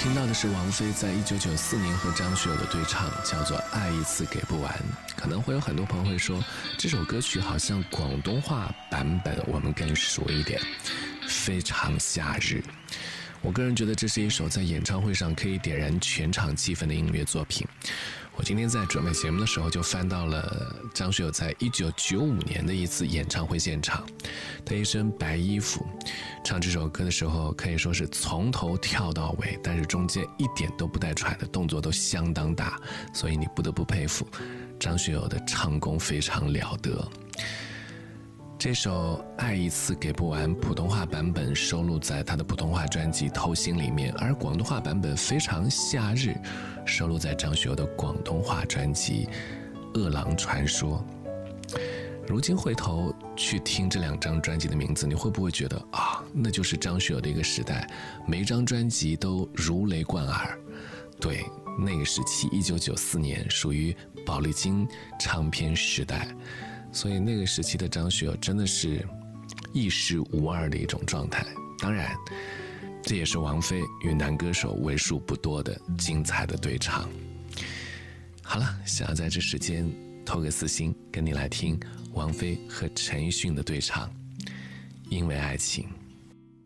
听到的是王菲在1994年和张学友的对唱，叫做《爱一次给不完》。可能会有很多朋友会说，这首歌曲好像广东话版本我们更熟一点，非常夏日。我个人觉得这是一首在演唱会上可以点燃全场气氛的音乐作品。我今天在准备节目的时候就翻到了张学友在1995年的一次演唱会现场，他一身白衣服唱这首歌的时候可以说是从头跳到尾，但是中间一点都不带喘的，动作都相当大，所以你不得不佩服张学友的唱功非常了得。这首《爱一次给不完》普通话版本收录在他的普通话专辑《偷心》里面，而广东话版本非常夏日，收录在张学友的广东话专辑《饿狼传说》。如今回头去听这两张专辑的名字，你会不会觉得那就是张学友的一个时代，每一张专辑都如雷贯耳？对，那个时期1994年属于宝丽金唱片时代，所以那个时期的张学友真的是一时无二的一种状态。当然这也是王菲与男歌手为数不多的精彩的对唱。好了，想要在这时间透个私心跟你来听王菲和陈奕迅的对唱《因为爱情》。